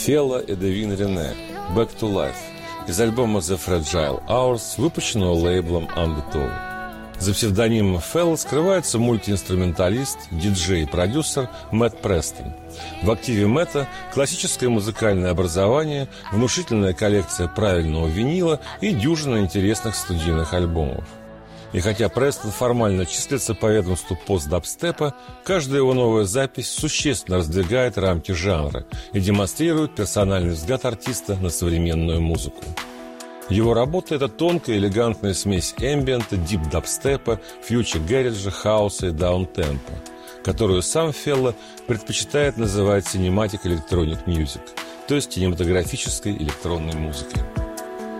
Фелла и Девин Рене «Back to Life» из альбома The Fragile Hours, выпущенного лейблом Undertow. За псевдонимом Фелла скрывается мультиинструменталист, диджей и продюсер Мэтт Престон. В активе Мэтта классическое музыкальное образование, внушительная коллекция правильного винила и дюжина интересных студийных альбомов. И хотя Престон формально числится по ведомству пост-дабстепа, каждая его новая запись существенно раздвигает рамки жанра и демонстрирует персональный взгляд артиста на современную музыку. Его работа – это тонкая, элегантная смесь эмбиента, дип-дабстепа, фьючер-гэриджа, хауса и даунтемпа, которую сам Фелла предпочитает называть cinematic electronic music, то есть кинематографической электронной музыкой.